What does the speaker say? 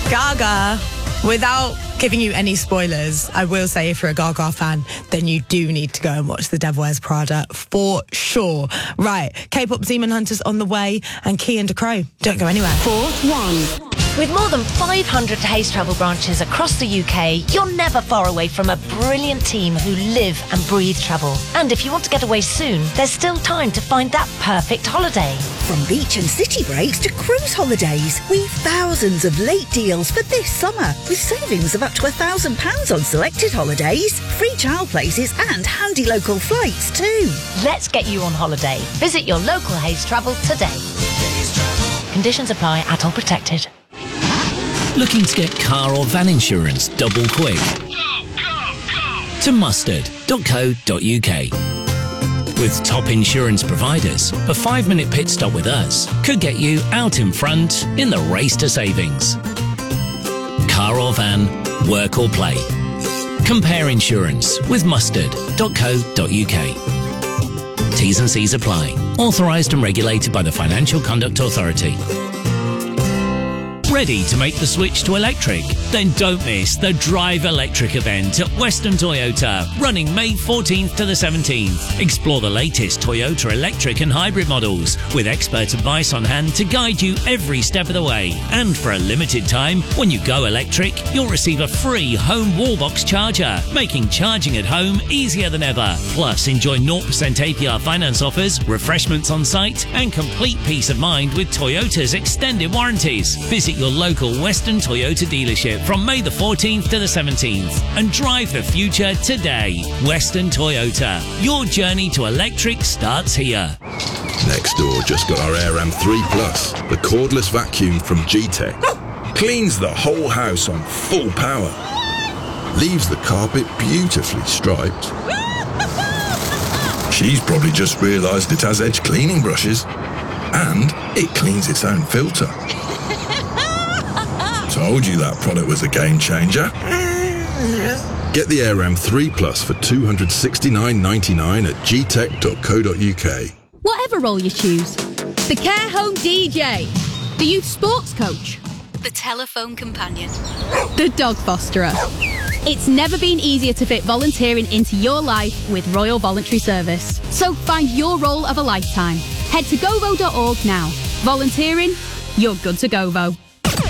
Gaga, without giving you any spoilers, I will say if you're a Gaga fan, then you do need to go and watch The Devil Wears Prada for sure. Right, K-pop Demon Hunters on the way, and Key and DeCrow. Don't go anywhere. 4-1. With more than 500 Hays Travel branches across the UK, you're never far away from a brilliant team who live and breathe travel. And if you want to get away soon, there's still time to find that perfect holiday. From beach and city breaks to cruise holidays, we've thousands of late deals for this summer, with savings of up to £1,000 on selected holidays, free child places and handy local flights too. Let's get you on holiday. Visit your local Hays Travel today. Conditions apply, ATOL protected. Looking to get car or van insurance double quick? To mustard.co.uk. With top insurance providers, a 5-minute pit stop with us could get you out in front in the race to savings. Car or van, work or play. Compare insurance with mustard.co.uk. T's and C's apply. Authorised and regulated by the Financial Conduct Authority. Ready to make the switch to electric? Then don't miss the Drive Electric event at Western Toyota, running May 14th to the 17th. Explore the latest Toyota electric and hybrid models, with expert advice on hand to guide you every step of the way. And for a limited time, when you go electric, you'll receive a free home wallbox charger, making charging at home easier than ever. Plus, enjoy 0% APR finance offers, refreshments on site, and complete peace of mind with Toyota's extended warranties. Visit your local Western Toyota dealership from May the 14th to the 17th and drive the future today. Western Toyota. Your journey to electric starts here. Next door just got our AirAm 3 Plus, the cordless vacuum from G-Tech. Cleans the whole house on full power. Leaves the carpet beautifully striped. She's probably just realised it has edge cleaning brushes. And it cleans its own filter. Told you that product was a game changer. Get the AirAm 3 Plus for $269.99 at gtech.co.uk. Whatever role you choose, the care home DJ, the youth sports coach, the telephone companion, the dog fosterer. It's never been easier to fit volunteering into your life with Royal Voluntary Service. So find your role of a lifetime. Head to govo.org now. Volunteering, you're good to Govo.